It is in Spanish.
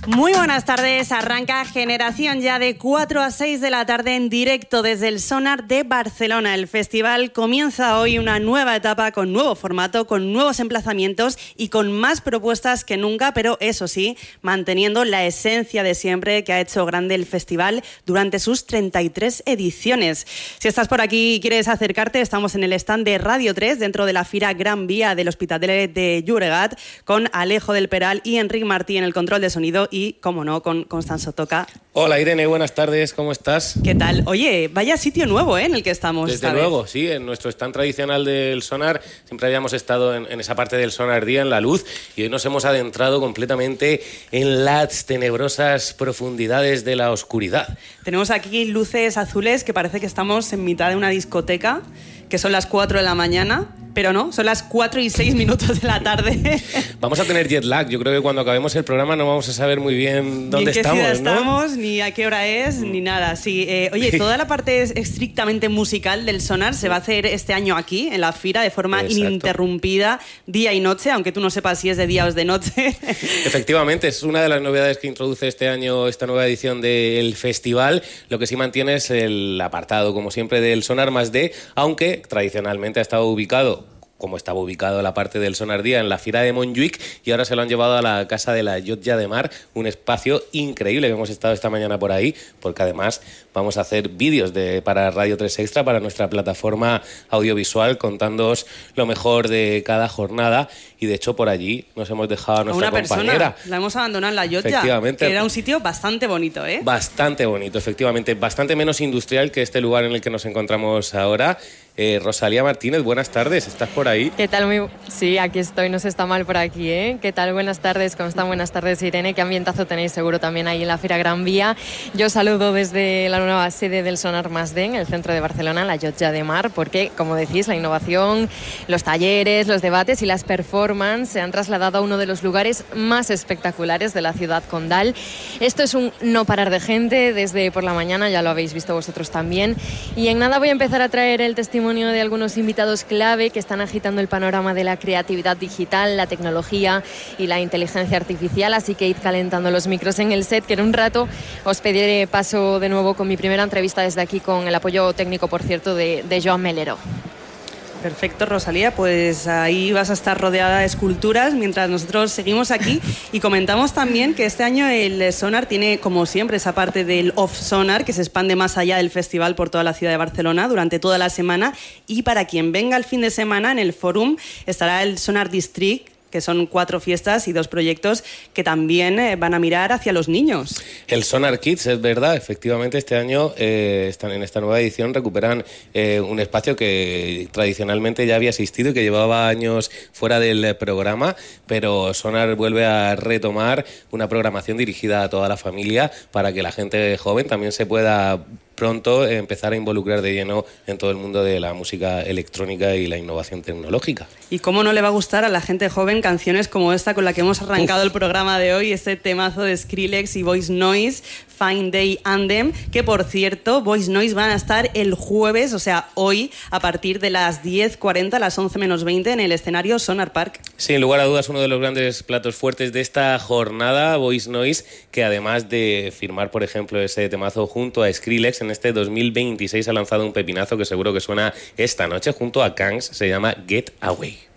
Muy buenas tardes, arranca Generación ya de 4 a 6 de la tarde en directo desde el Sonar de Barcelona. El festival comienza hoy una nueva etapa con nuevo formato, con nuevos emplazamientos y con más propuestas que nunca, pero eso sí, manteniendo la esencia de siempre que ha hecho grande el festival durante sus 33 ediciones. Si estás por aquí y quieres acercarte, estamos en el stand de Radio 3 dentro de la Fira Gran Vía del Hospitalet de Llobregat con Alejo del Peral y Enric Martí en el control de sonido y, como no, con Constanzo Toca. Hola Irene, buenas tardes, ¿cómo estás? ¿Qué tal? Oye, vaya sitio nuevo en el que estamos. Desde luego, sí, en nuestro stand tradicional del Sonar siempre habíamos estado en esa parte del Sonar Día, en la luz, y hoy nos hemos adentrado completamente en las tenebrosas profundidades de la oscuridad. Tenemos aquí luces azules que parece que estamos en mitad de una discoteca, que son las 4 de la mañana, pero no, son las 4 y 6 minutos de la tarde. Vamos a tener jet lag, yo creo que cuando acabemos el programa no vamos a saber muy bien dónde estamos, ¿no? Estamos, ni a qué hora es, ni nada. Sí, oye, toda la parte estrictamente musical del Sonar se va a hacer este año aquí, en la Fira, de forma ininterrumpida, día y noche, aunque tú no sepas si es de día o es de noche. Efectivamente, es una de las novedades que introduce este año esta nueva edición del festival. Lo que sí mantiene es el apartado, como siempre, del Sonar más D, aunque tradicionalmente ha estado ubicado, como estaba ubicado la parte del Sonar Día, en la Fira de Montjuïc, y ahora se lo han llevado a la Casa de la Llotja de Mar, un espacio increíble que hemos estado esta mañana por ahí, porque además vamos a hacer vídeos para Radio 3 Extra, para nuestra plataforma audiovisual, contándoos lo mejor de cada jornada, y de hecho por allí nos hemos dejado a nuestra compañera. La hemos abandonado en la Llotja, que era un sitio bastante bonito, ¿eh? Bastante bonito, efectivamente, bastante menos industrial que este lugar en el que nos encontramos ahora. Rosalía Martínez, buenas tardes, ¿estás por ahí? ¿Qué tal? Sí, aquí estoy, no se está mal por aquí, ¿eh? ¿Qué tal? Buenas tardes, ¿cómo están? Buenas tardes, Irene, qué ambientazo tenéis seguro también ahí en la Fira Gran Vía. Yo saludo desde la nueva sede del Sonar Más D, en el centro de Barcelona, la Llotja de Mar, porque, como decís, la innovación, los talleres, los debates y las performances se han trasladado a uno de los lugares más espectaculares de la ciudad condal. Esto es un no parar de gente desde por la mañana, ya lo habéis visto vosotros también, y en nada voy a empezar a traer el testimonio de algunos invitados clave que están agitando el panorama de la creatividad digital, la tecnología y la inteligencia artificial, así que id calentando los micros en el set, que en un rato os pediré paso de nuevo con mi primera entrevista desde aquí, con el apoyo técnico, por cierto, de Joan Melero. Perfecto, Rosalía, pues ahí vas a estar rodeada de esculturas mientras nosotros seguimos aquí, y comentamos también que este año el Sonar tiene, como siempre, esa parte del off-Sonar que se expande más allá del festival por toda la ciudad de Barcelona durante toda la semana, y para quien venga el fin de semana en el Fórum estará el Sonar District, que son 4 fiestas y 2 proyectos que también van a mirar hacia los niños. El Sonar Kids, es verdad, efectivamente este año en esta nueva edición recuperan un espacio que tradicionalmente ya había existido y que llevaba años fuera del programa, pero Sonar vuelve a retomar una programación dirigida a toda la familia para que la gente joven también se pueda pronto empezar a involucrar de lleno en todo el mundo de la música electrónica y la innovación tecnológica. ¿Y cómo no le va a gustar a la gente joven canciones como esta con la que hemos arrancado el programa de hoy, este temazo de Skrillex y Voice Noise, Fine Day Anthem, que por cierto, Voice Noise van a estar el jueves, o sea, hoy, a partir de las 10:40, las 11 menos 20, en el escenario Sonar Park. Sin lugar a dudas, uno de los grandes platos fuertes de esta jornada, Voice Noise, que además de firmar, por ejemplo, ese temazo junto a Skrillex, en este 2026 ha lanzado un pepinazo que seguro que suena esta noche junto a Kangs, se llama Get Away.